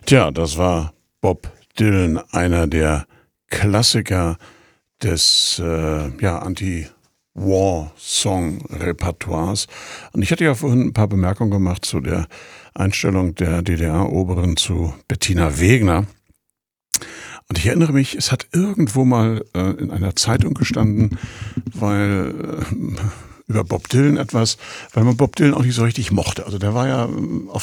Tja, das war Bob Dylan, einer der Klassiker des Anti-War-Song-Repertoires. Und ich hatte ja vorhin ein paar Bemerkungen gemacht zu der Einstellung der DDR-Oberin zu Bettina Wegner. Und ich erinnere mich, es hat irgendwo mal in einer Zeitung gestanden, weil über Bob Dylan etwas, weil man Bob Dylan auch nicht so richtig mochte. Also der war ja auf